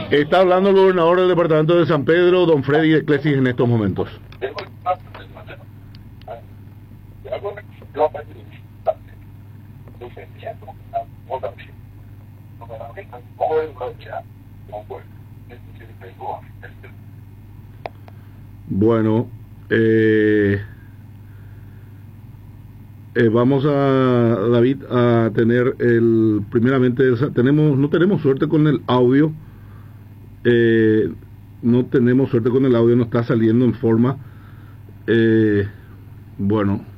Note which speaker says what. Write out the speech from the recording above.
Speaker 1: Está hablando el gobernador del departamento de San Pedro, don Freddy Eclesis, en estos momentos. Bueno, vamos a, David, a tener primeramente, no tenemos suerte con el audio, no está saliendo en forma, bueno,